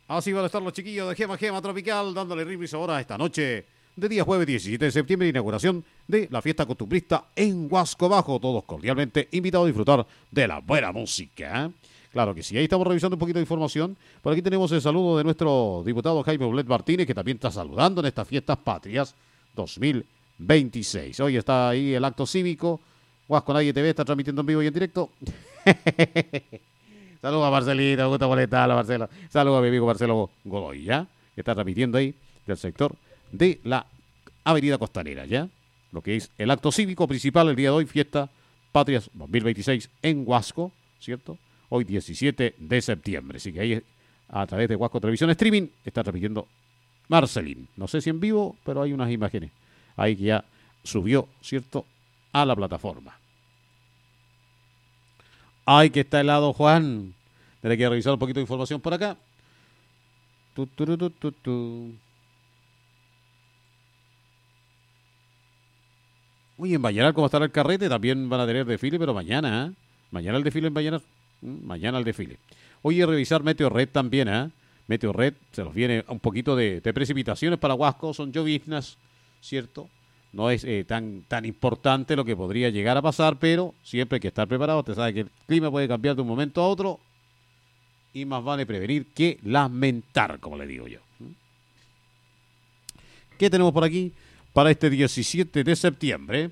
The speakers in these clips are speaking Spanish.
Así van a estar los chiquillos de Gema Tropical dándole ritmo y sabor a esta noche de día jueves 17 de septiembre, inauguración de la fiesta costumbrista en Huasco Bajo. Todos cordialmente invitados a disfrutar de la buena música. Claro que sí, ahí estamos revisando un poquito de información. Por aquí tenemos el saludo de nuestro diputado Jaime Boulet Martínez, que también está saludando en estas fiestas patrias 2026. Hoy está ahí el acto cívico. Huasco Nadie TV está transmitiendo en vivo y en directo. Saludos a Marcelita, me gusta molestarla, Marcelo. Saludos a mi amigo Marcelo Godoy, ¿ya? Que está transmitiendo ahí del sector de la Avenida Costanera, ¿ya? Lo que es el acto cívico principal el día de hoy, fiesta Patrias 2026 en Huasco, ¿cierto? Hoy 17 de septiembre. Así que ahí a través de Huasco Televisión Streaming está transmitiendo Marcelín. No sé si en vivo, pero hay unas imágenes ahí que ya subió, ¿cierto?, a la plataforma. Ay, que está helado, Juan. Tendré que revisar un poquito de información por acá. Uy, en Vallenar, ¿cómo estará el carrete? También van a tener desfile, pero mañana, ¿eh? Mañana el desfile en Vallenar. Mañana el desfile. Oye, revisar Meteo Red también, ¿eh? Meteo Red, se nos viene un poquito de precipitaciones para Huasco, son lloviznas, ¿cierto? No es tan importante lo que podría llegar a pasar, pero siempre hay que estar preparado. Usted sabe que el clima puede cambiar de un momento a otro y más vale prevenir que lamentar, como le digo yo. ¿Qué tenemos por aquí para este 17 de septiembre?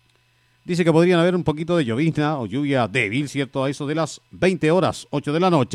Dice que podrían haber un poquito de llovizna o lluvia débil, ¿cierto? A eso de las 20 horas, 8 de la noche.